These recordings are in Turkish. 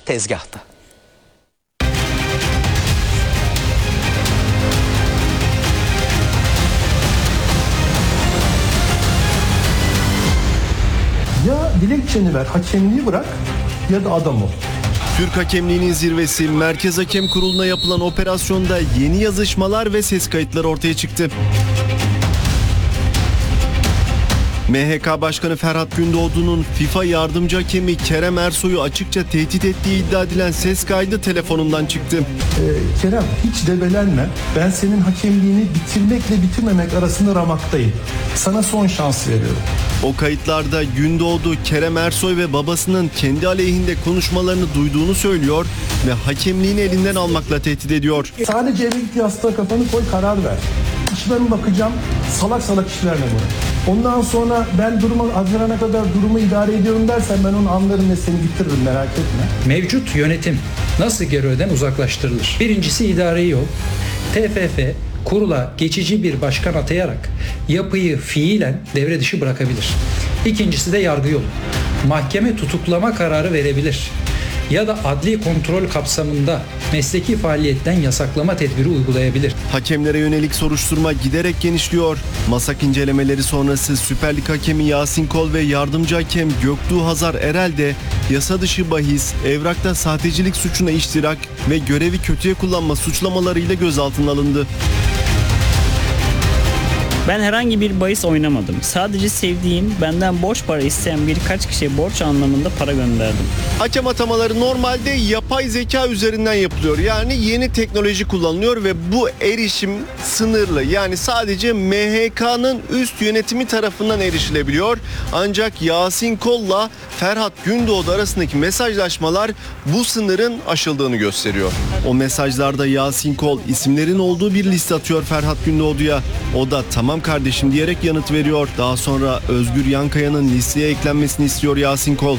tezgahta. Ya dilekçeni ver, hakemliği bırak ya da adam ol. Türk hakemliğinin zirvesi Merkez Hakem Kurulu'na yapılan operasyonda yeni yazışmalar ve ses kayıtları ortaya çıktı. MHK Başkanı Ferhat Gündoğdu'nun FIFA yardımcı hakemi Kerem Ersoy'u açıkça tehdit ettiği iddia edilen ses kaydı telefonundan çıktı. Kerem hiç debelenme. Ben senin hakemliğini bitirmekle bitirmemek arasında ramaktayım. Sana son şans veriyorum. O kayıtlarda Gündoğdu, Kerem Ersoy ve babasının kendi aleyhinde konuşmalarını duyduğunu söylüyor ve hakemliğini elinden almakla tehdit ediyor. Sadece emekli yastığa kafanı koy, karar ver. İşime bakacağım, salak salak işlerle bu. Ondan sonra ben durumu hazırlanana kadar durumu idare ediyorum dersen ben onu anlarım ve seni bitiririm, merak etme. Mevcut yönetim nasıl GERÖ'den uzaklaştırılır? Birincisi idari yol. TFF kurula geçici bir başkan atayarak yapıyı fiilen devre dışı bırakabilir. İkincisi de yargı yolu. Mahkeme tutuklama kararı verebilir. Ya da adli kontrol kapsamında mesleki faaliyetten yasaklama tedbiri uygulayabilir. Hakemlere yönelik soruşturma giderek genişliyor. Masak incelemeleri sonrası Süper Lig hakemi Yasin Kol ve yardımcı hakem Göktuğ Hazar Erel de yasa dışı bahis, evrakta sahtecilik suçuna iştirak ve görevi kötüye kullanma suçlamalarıyla gözaltına alındı. Ben herhangi bir bahis oynamadım. Sadece sevdiğim, benden borç para isteyen birkaç kişiye borç anlamında para gönderdim. Hakem atamaları normalde yapay zeka üzerinden yapılıyor. Yani yeni teknoloji kullanılıyor ve bu erişim sınırlı. Yani sadece MHK'nın üst yönetimi tarafından erişilebiliyor. Ancak Yasin Kol'la Ferhat Gündoğdu arasındaki mesajlaşmalar bu sınırın aşıldığını gösteriyor. O mesajlarda Yasin Kol isimlerin olduğu bir liste atıyor Ferhat Gündoğdu'ya. O da tamam kardeşim diyerek yanıt veriyor. Daha sonra Özgür Yankaya'nın listeye eklenmesini istiyor Yasin Kol.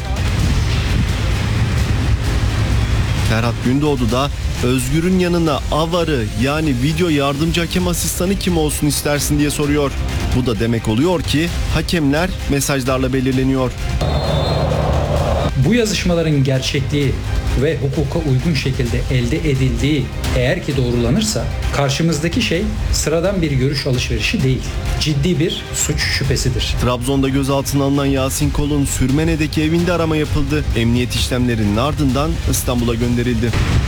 Ferhat Gündoğdu da Özgür'ün yanına avarı yani video yardımcı hakem asistanı kim olsun istersin diye soruyor. Bu da demek oluyor ki hakemler mesajlarla belirleniyor. Bu yazışmaların gerçekliği ve hukuka uygun şekilde elde edildiği eğer ki doğrulanırsa karşımızdaki şey sıradan bir görüş alışverişi değil. Ciddi bir suç şüphesidir. Trabzon'da gözaltına alınan Yasin Kol'un Sürmene'deki evinde arama yapıldı. Emniyet işlemlerinin ardından İstanbul'a gönderildi.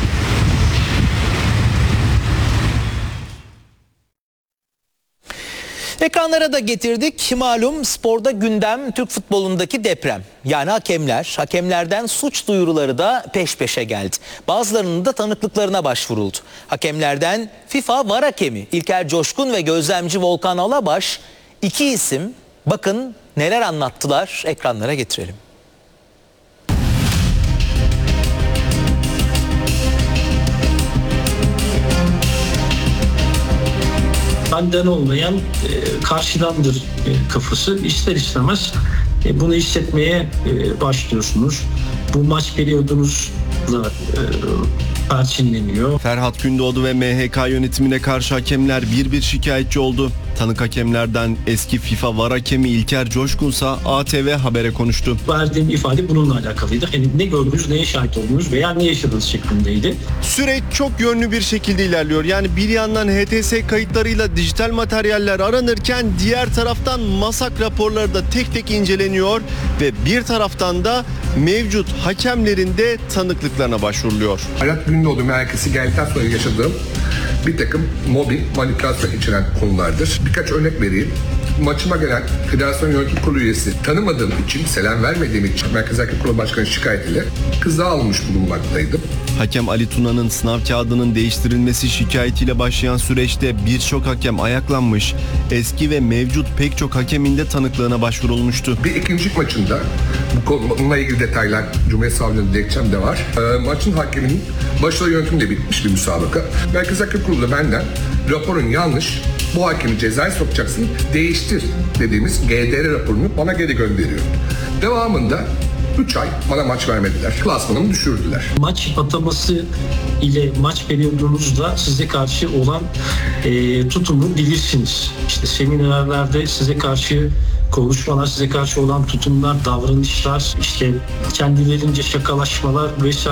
Ekranlara da getirdik. Malum sporda gündem Türk futbolundaki deprem. Yani hakemlerden suç duyuruları da peş peşe geldi. Bazılarının da tanıklıklarına başvuruldu. Hakemlerden FIFA VAR hakemi İlker Coşkun ve gözlemci Volkan Alabaş, iki isim bakın neler anlattılar, ekranlara getirelim. Benden olmayan karşıdandır kafası. İster istemez bunu hissetmeye başlıyorsunuz. Bu maç periyodunuzla perçinleniyor. Ferhat Gündoğdu ve MHK yönetimine karşı hakemler bir şikayetçi oldu. Tanık hakemlerden eski FIFA VAR hakemi İlker Coşkunsa ATV Haber'e konuştu. Verdiğim ifade bununla alakalıydı. Yani ne gördünüz, neye şahit oldunuz veya ne yaşadınız şeklindeydi. Süreç çok yönlü bir şekilde ilerliyor. Yani bir yandan HTS kayıtlarıyla dijital materyaller aranırken diğer taraftan masak raporları da tek tek inceleniyor ve bir taraftan da mevcut hakemlerin de tanıklıklarına başvuruluyor. Ferhat Gündoğdu merkezi geldikten sonra yaşadığım bir takım mobbing, manipülasyon içeren konulardır. Birkaç örnek vereyim. Maçıma gelen Federasyon Yönetim Kurulu üyesi tanımadığım için, selam vermediğim için Merkez Hakem Kurulu Başkanı şikayetiyle kıza almış bulunmaktaydım. Hakem Ali Tuna'nın sınav kağıdının değiştirilmesi şikayetiyle başlayan süreçte birçok hakem ayaklanmış, eski ve mevcut pek çok hakemin de tanıklığına başvurulmuştu. Bir ikincilik maçında, bununla ilgili detaylar Cumhuriyet Savcılığı'nın dilekçemde var. Maçın hakeminin başarılı yönetimle bitmiş bir müsabaka. Merkez Hakem Kurulu benden raporun yanlış, bu hakemi cezaya sokacaksın, değiştir dediğimiz GDR raporunu bana geri gönderiyor. Devamında 3 ay bana maç vermediler. Klasmanımı düşürdüler. Maç ataması ile maç periyodunuzda size karşı olan tutumu bilirsiniz. İşte seminerlerde size karşı konuşmalar, size karşı olan tutumlar, davranışlar, işte kendilerince şakalaşmalar vesaire.